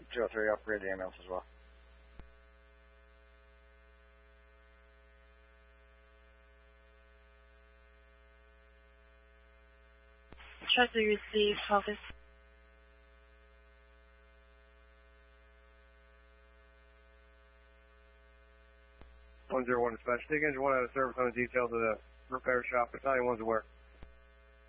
03, upgrade the ambulance as well. Try to receive office. 101 dispatch. Take engine 1 out of service on the detail to the repair shop. Battalion 1's aware.